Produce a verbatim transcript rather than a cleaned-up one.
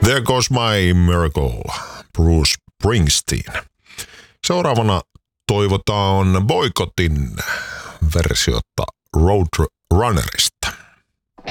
There Goes My Miracle, Bruce Springsteen. Seuraavana toivotaan Boycottin versiota Road Runnerista.